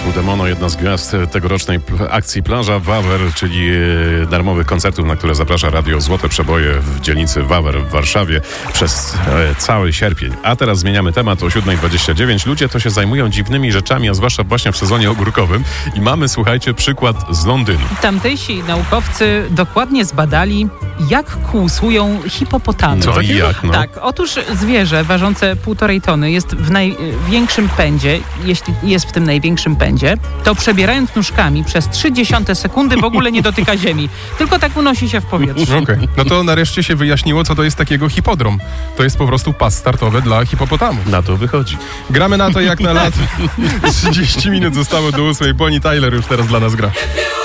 zespół Demono, jedna z gwiazd tegorocznej akcji Plaża Wawer, czyli darmowych koncertów, na które zaprasza Radio Złote Przeboje w dzielnicy Wawer w Warszawie przez cały sierpień. A teraz zmieniamy temat o 7:29. Ludzie to się zajmują dziwnymi rzeczami, a zwłaszcza właśnie w sezonie ogórkowym. I mamy, słuchajcie, przykład z Londynu. Tamtejsi naukowcy dokładnie zbadali, jak kłusłują hipopotamy. Co i jak, no? Tak, otóż zwierzę ważące 1,5 tony jest w największym pędzie. Jeśli jest w tym największym pędzie, to przebierając nóżkami przez 0,3 sekundy w ogóle nie dotyka ziemi. Tylko tak unosi się w powietrzu. Okej. No to nareszcie się wyjaśniło, co to jest takiego hipodrom. To jest po prostu pas startowy dla hipopotamów. Na to wychodzi. Gramy na to jak na lat. 30 minut zostało do 8. Bonnie Tyler już teraz dla nas gra.